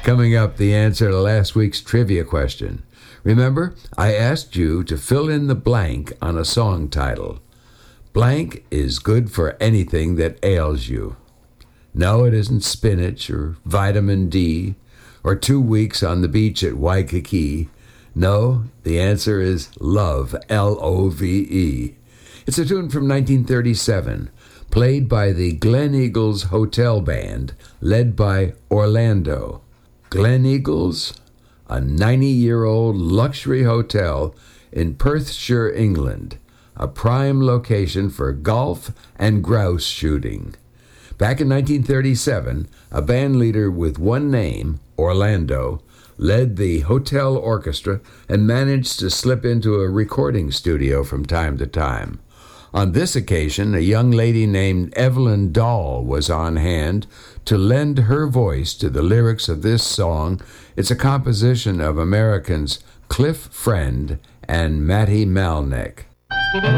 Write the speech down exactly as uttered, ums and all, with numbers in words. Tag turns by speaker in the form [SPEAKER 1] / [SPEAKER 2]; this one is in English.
[SPEAKER 1] Coming up, the answer to last week's trivia question. Remember, I asked you to fill in the blank on a song title. Blank is good for anything that ails you. No, it isn't spinach or vitamin D or two weeks on the beach at Waikiki. No, the answer is love, L O V E. It's a tune from nineteen thirty-seven, played by the Glen Eagles Hotel Band, led by Orlando. Glen Eagles, a ninety-year-old luxury hotel in Perthshire, England, a prime location for golf and grouse shooting. Back in nineteen thirty-seven, a band leader with one name, Orlando, led the hotel orchestra and managed to slip into a recording studio from time to time. On this occasion, a young lady named Evelyn Dahl was on hand to lend her voice to the lyrics of this song. It's a composition of Americans Cliff Friend and Matty Malneck.